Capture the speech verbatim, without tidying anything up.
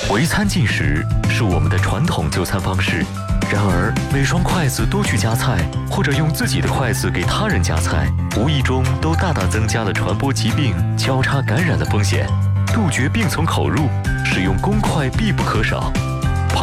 围餐进食是我们的传统就餐方式，然而每双筷子都去夹菜，或者用自己的筷子给他人夹菜，无意中都大大增加了传播疾病、交叉感染的风险。杜绝病从口入，使用公筷必不可少。